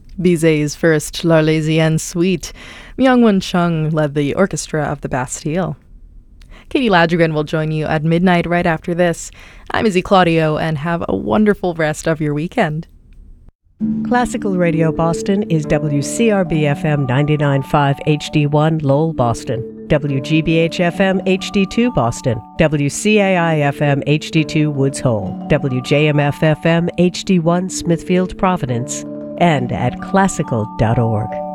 Bizet's first L'Arlésienne suite. Myung-Whun Chung led the orchestra of the Bastille. Katie Ladrigan will join you at midnight right after this. I'm Izzy Claudio, and have a wonderful rest of your weekend. Classical Radio Boston is WCRB-FM 99.5 HD1 Lowell, Boston, WGBH-FM HD2 Boston, WCAI-FM HD2 Woods Hole, WJMF-FM HD1 Smithfield, Providence, and at classical.org.